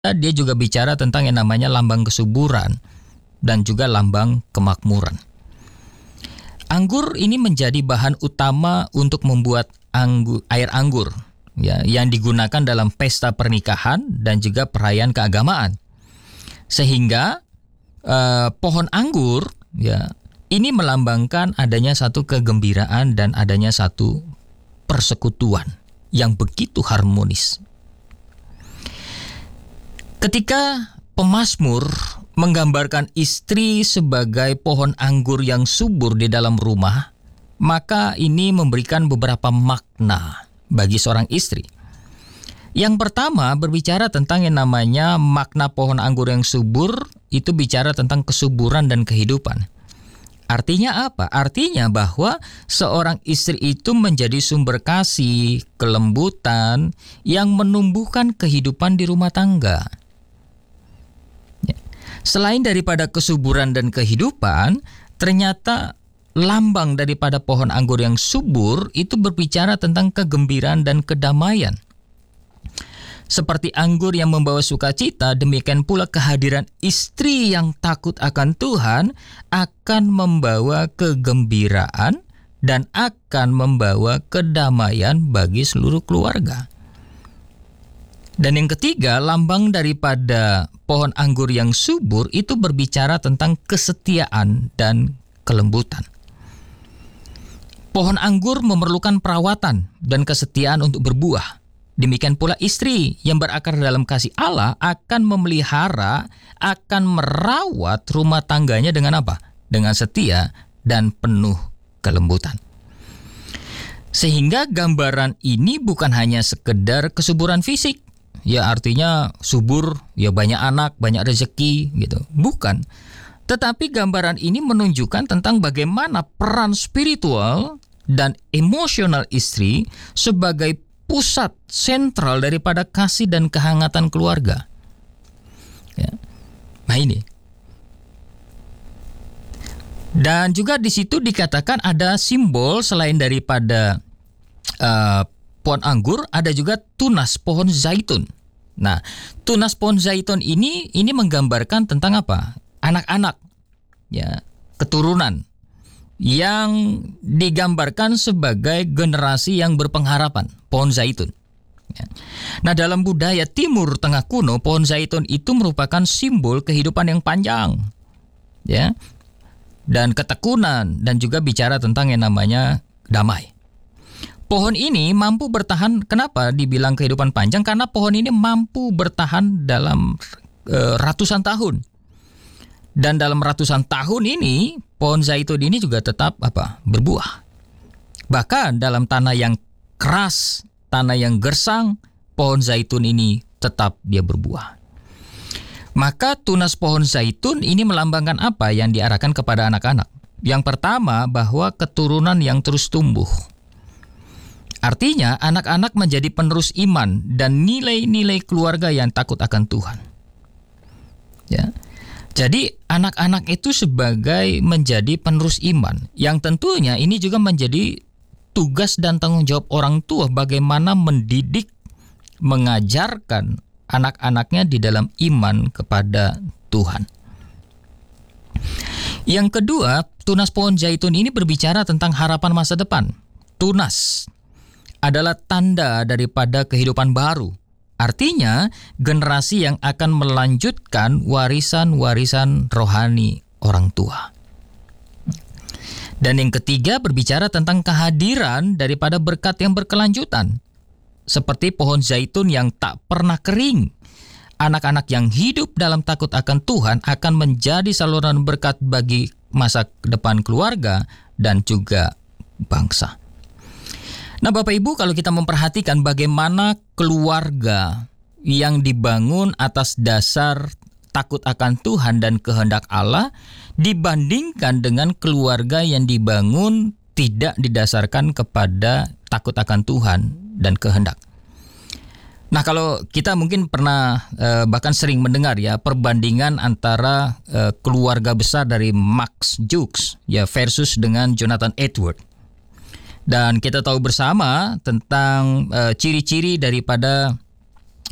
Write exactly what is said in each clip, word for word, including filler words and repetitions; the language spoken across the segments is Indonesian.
dia juga bicara tentang yang namanya lambang kesuburan dan juga lambang kemakmuran. Anggur ini menjadi bahan utama untuk membuat anggur, air anggur ya, yang digunakan dalam pesta pernikahan dan juga perayaan keagamaan. Sehingga eh, pohon anggur ya ini melambangkan adanya satu kegembiraan dan adanya satu persekutuan yang begitu harmonis. Ketika pemazmur menggambarkan istri sebagai pohon anggur yang subur di dalam rumah, maka ini memberikan beberapa makna bagi seorang istri. Yang pertama berbicara tentang yang namanya makna pohon anggur yang subur, itu bicara tentang kesuburan dan kehidupan. Artinya apa? Artinya bahwa seorang istri itu menjadi sumber kasih, kelembutan yang menumbuhkan kehidupan di rumah tangga. Selain daripada kesuburan dan kehidupan, ternyata lambang daripada pohon anggur yang subur itu berbicara tentang kegembiraan dan kedamaian. Seperti anggur yang membawa sukacita, demikian pula kehadiran istri yang takut akan Tuhan akan membawa kegembiraan dan akan membawa kedamaian bagi seluruh keluarga. Dan yang ketiga, lambang daripada pohon anggur yang subur itu berbicara tentang kesetiaan dan kelembutan. Pohon anggur memerlukan perawatan dan kesetiaan untuk berbuah. Demikian pula istri yang berakar dalam kasih Allah akan memelihara, akan merawat rumah tangganya dengan apa? Dengan setia dan penuh kelembutan. Sehingga gambaran ini bukan hanya sekedar kesuburan fisik. Ya artinya subur, ya banyak anak, banyak rezeki gitu. Bukan. Tetapi gambaran ini menunjukkan tentang bagaimana peran spiritual dan emosional istri sebagai pusat sentral daripada kasih dan kehangatan keluarga. Ya. Nah ini. Dan juga di situ dikatakan ada simbol selain daripada uh, pohon anggur, ada juga tunas pohon zaitun. Nah, tunas pohon zaitun ini ini menggambarkan tentang apa? Anak-anak, ya, keturunan yang digambarkan sebagai generasi yang berpengharapan, pohon zaitun. Ya. Nah, dalam budaya Timur Tengah kuno, pohon zaitun itu merupakan simbol kehidupan yang panjang, ya, dan ketekunan, dan juga bicara tentang yang namanya damai. Pohon ini mampu bertahan, kenapa dibilang kehidupan panjang? Karena pohon ini mampu bertahan dalam e, ratusan tahun. Dan dalam ratusan tahun ini, pohon zaitun ini juga tetap apa? Berbuah. Bahkan dalam tanah yang keras, tanah yang gersang, pohon zaitun ini tetap dia berbuah. Maka tunas pohon zaitun ini melambangkan apa yang diarahkan kepada anak-anak? Yang pertama, bahwa keturunan yang terus tumbuh. Artinya anak-anak menjadi penerus iman dan nilai-nilai keluarga yang takut akan Tuhan. Ya. Jadi anak-anak itu sebagai menjadi penerus iman, yang tentunya ini juga menjadi tugas dan tanggung jawab orang tua bagaimana mendidik, mengajarkan anak-anaknya di dalam iman kepada Tuhan. Yang kedua, tunas pohon zaitun ini berbicara tentang harapan masa depan. Tunas adalah tanda daripada kehidupan baru. Artinya, generasi yang akan melanjutkan warisan-warisan rohani orang tua. Dan yang ketiga berbicara tentang kehadiran daripada berkat yang berkelanjutan. Seperti pohon zaitun yang tak pernah kering. Anak-anak yang hidup dalam takut akan Tuhan akan menjadi saluran berkat bagi masa depan keluarga dan juga bangsa. Nah Bapak Ibu, kalau kita memperhatikan bagaimana keluarga yang dibangun atas dasar takut akan Tuhan dan kehendak Allah dibandingkan dengan keluarga yang dibangun tidak didasarkan kepada takut akan Tuhan dan kehendak. Nah kalau kita mungkin pernah eh, bahkan sering mendengar ya perbandingan antara eh, keluarga besar dari Max Jukes ya versus dengan Jonathan Edwards. Dan kita tahu bersama tentang uh, ciri-ciri daripada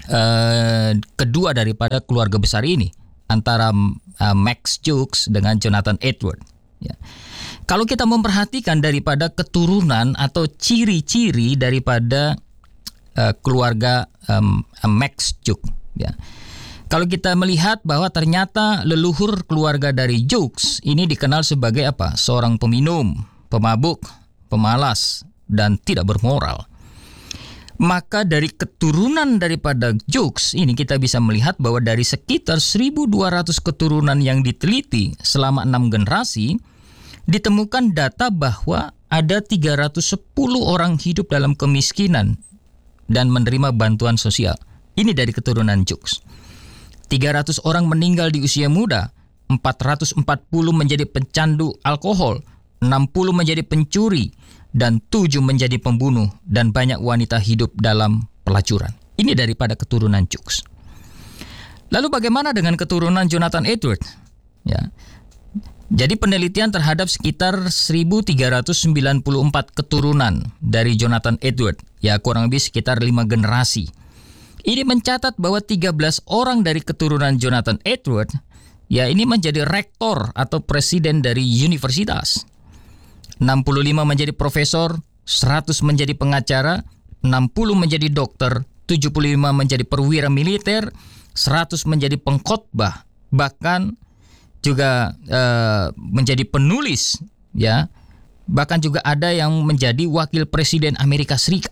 uh, kedua daripada keluarga besar ini, antara uh, Max Jukes dengan Jonathan Edwards. Ya. Kalau kita memperhatikan daripada keturunan atau ciri-ciri daripada uh, keluarga um, Max Jukes, ya. Kalau kita melihat bahwa ternyata leluhur keluarga dari Jukes ini dikenal sebagai apa? Seorang peminum, pemabuk, pemalas, dan tidak bermoral. Maka dari keturunan daripada Jukes ini kita bisa melihat bahwa dari sekitar seribu dua ratus keturunan yang diteliti selama enam generasi, ditemukan data bahwa ada tiga ratus sepuluh orang hidup dalam kemiskinan dan menerima bantuan sosial. Ini dari keturunan Jukes. tiga ratus orang meninggal di usia muda, empat ratus empat puluh menjadi pencandu alkohol, enam puluh menjadi pencuri, dan tujuh menjadi pembunuh, dan banyak wanita hidup dalam pelacuran. Ini daripada keturunan Jukes. Lalu bagaimana dengan keturunan Jonathan Edwards? Ya. Jadi penelitian terhadap sekitar seribu tiga ratus sembilan puluh empat keturunan dari Jonathan Edwards, ya kurang lebih sekitar lima generasi. Ini mencatat bahwa tiga belas orang dari keturunan Jonathan Edwards, ya ini menjadi rektor atau presiden dari universitas. enam puluh lima menjadi profesor, seratus menjadi pengacara, enam puluh menjadi dokter, tujuh puluh lima menjadi perwira militer, seratus menjadi pengkhotbah, bahkan juga uh, menjadi penulis, ya. Bahkan juga ada yang menjadi wakil presiden Amerika Serikat.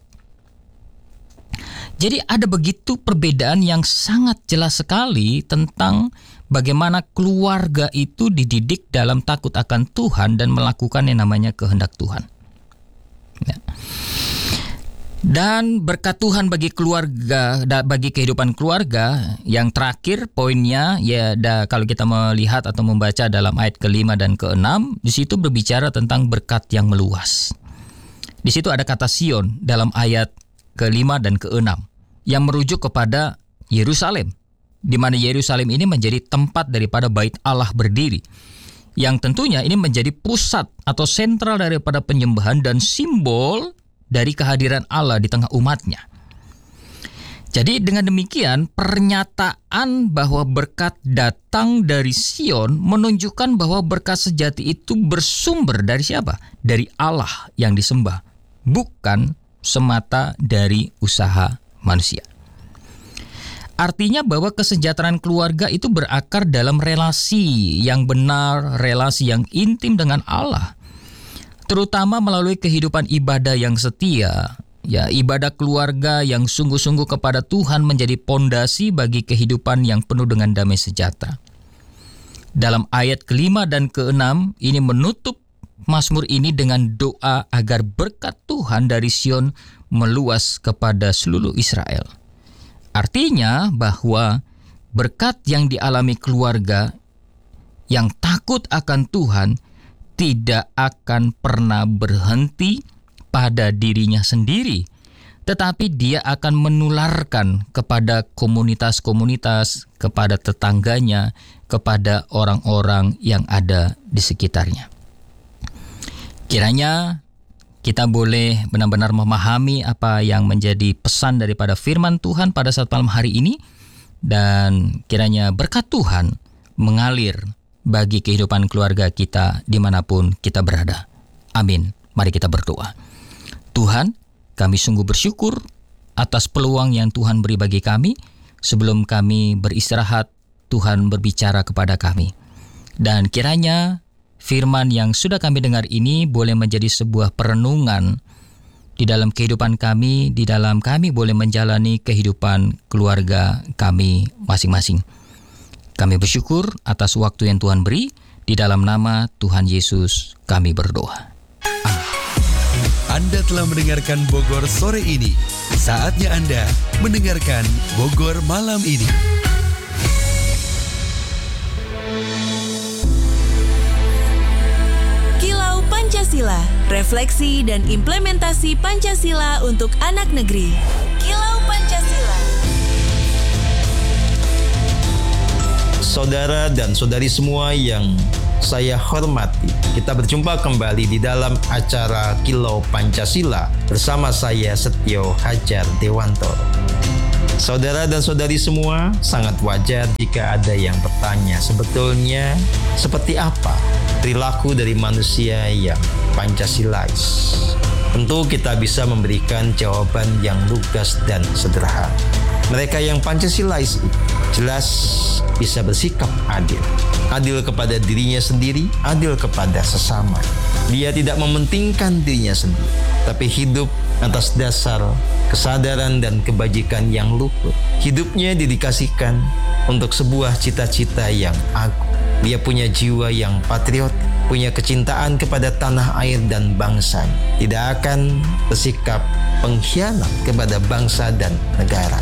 Jadi ada begitu perbedaan yang sangat jelas sekali tentang bagaimana keluarga itu dididik dalam takut akan Tuhan dan melakukan yang namanya kehendak Tuhan. Ya. Dan berkat Tuhan bagi keluarga, bagi kehidupan keluarga, yang terakhir poinnya ya da, kalau kita melihat atau membaca dalam ayat kelima dan keenam, di situ berbicara tentang berkat yang meluas. Di situ ada kata Sion dalam ayat kelima dan keenam yang merujuk kepada Yerusalem, di mana Yerusalem ini menjadi tempat daripada bait Allah berdiri, yang tentunya ini menjadi pusat atau sentral daripada penyembahan dan simbol dari kehadiran Allah di tengah umatnya. Jadi dengan demikian pernyataan bahwa berkat datang dari Sion menunjukkan bahwa berkat sejati itu bersumber dari siapa? Dari Allah yang disembah, bukan semata dari usaha manusia. Artinya bahwa kesejahteraan keluarga itu berakar dalam relasi yang benar, relasi yang intim dengan Allah, terutama melalui kehidupan ibadah yang setia. Ya, ibadah keluarga yang sungguh-sungguh kepada Tuhan menjadi pondasi bagi kehidupan yang penuh dengan damai sejahtera. Dalam ayat kelima dan keenam ini menutup Mazmur ini dengan doa agar berkat Tuhan dari Sion meluas kepada seluruh Israel. Artinya bahwa berkat yang dialami keluarga yang takut akan Tuhan tidak akan pernah berhenti pada dirinya sendiri, tetapi dia akan menularkan kepada komunitas-komunitas, kepada tetangganya, kepada orang-orang yang ada di sekitarnya. Kiranya kita boleh benar-benar memahami apa yang menjadi pesan daripada firman Tuhan pada saat malam hari ini, dan kiranya berkat Tuhan mengalir bagi kehidupan keluarga kita dimanapun kita berada. Amin. Mari kita berdoa. Tuhan, kami sungguh bersyukur atas peluang yang Tuhan beri bagi kami. Sebelum kami beristirahat, Tuhan berbicara kepada kami. Dan kiranya firman yang sudah kami dengar ini boleh menjadi sebuah perenungan di dalam kehidupan kami, di dalam kami boleh menjalani kehidupan keluarga kami masing-masing. Kami bersyukur atas waktu yang Tuhan beri. Di dalam nama Tuhan Yesus kami berdoa. Amin. Anda telah mendengarkan Bogor sore ini. Saatnya Anda mendengarkan Bogor malam ini. Kilau Pancasila, refleksi dan implementasi Pancasila untuk anak negeri. Kilau Pancasila. Saudara dan saudari semua yang saya hormati, kita berjumpa kembali di dalam acara Kilau Pancasila bersama saya Setio Hadjar Dewantoro. Saudara dan saudari semua, sangat wajar jika ada yang bertanya, sebetulnya seperti apa perilaku dari manusia yang Pancasilais? Tentu kita bisa memberikan jawaban yang lugas dan sederhana. Mereka yang Pancasilais jelas bisa bersikap adil. Adil kepada dirinya sendiri, adil kepada sesama. Dia tidak mementingkan dirinya sendiri, tapi hidup atas dasar kesadaran dan kebajikan yang luhur. Hidupnya didedikasikan untuk sebuah cita-cita yang agung. Dia punya jiwa yang patriot, punya kecintaan kepada tanah air dan bangsa. Tidak akan bersikap pengkhianat kepada bangsa dan negara.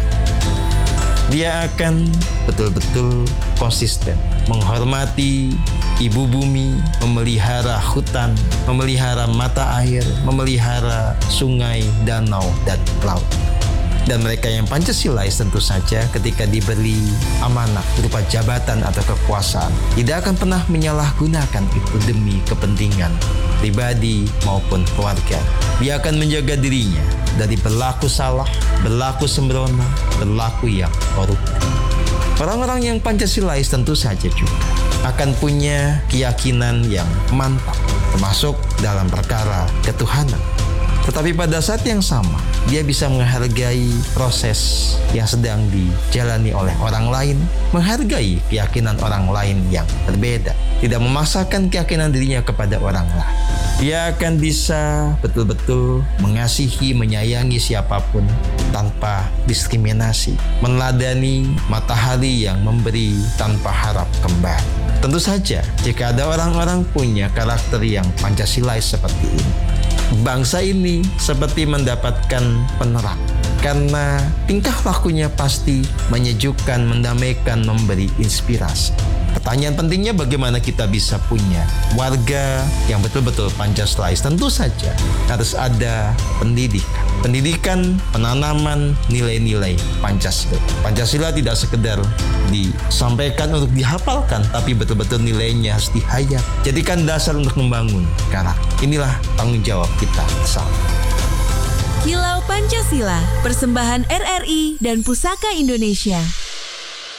Dia akan betul-betul konsisten menghormati ibu bumi, memelihara hutan, memelihara mata air, memelihara sungai, danau, dan laut. Dan mereka yang Pancasilais tentu saja ketika diberi amanah berupa jabatan atau kekuasaan tidak akan pernah menyalahgunakan itu demi kepentingan pribadi maupun keluarga. Dia akan menjaga dirinya dari berlaku salah, berlaku sembrono, berlaku yang koruptif. Orang-orang yang Pancasilais tentu saja juga akan punya keyakinan yang mantap, termasuk dalam perkara ketuhanan. Tetapi pada saat yang sama, dia bisa menghargai proses yang sedang dijalani oleh orang lain, menghargai keyakinan orang lain yang berbeda, tidak memaksakan keyakinan dirinya kepada orang lain. Dia akan bisa betul-betul mengasihi, menyayangi siapapun tanpa diskriminasi, meneladani matahari yang memberi tanpa harap kembali. Tentu saja, jika ada orang-orang punya karakter yang Pancasilais seperti ini, bangsa ini seperti mendapatkan penerang karena tingkah lakunya pasti menyejukkan, mendamaikan, memberi inspirasi. Pertanyaan pentingnya bagaimana kita bisa punya warga yang betul-betul Pancasilais? Tentu saja harus ada pendidikan. Pendidikan, penanaman nilai-nilai Pancasila. Pancasila tidak sekedar disampaikan untuk dihafalkan, tapi betul-betul nilainya harus dihayat. Jadikan dasar untuk membangun karakter. Inilah tanggung jawab kita bersama. Kilau Pancasila, persembahan R R I dan Pusaka Indonesia.